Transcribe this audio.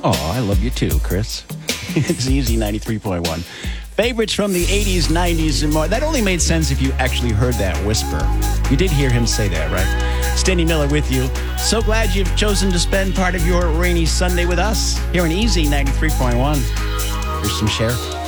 Oh, I love you too, Chris. It's Easy 93.1. Favorites from the 80s, 90s, and more. That only made sense if you actually heard that whisper. You did hear him say that, right? Stanley Miller with you. So glad you've chosen to spend part of your rainy Sunday with us here on Easy 93.1. Here's some Cher.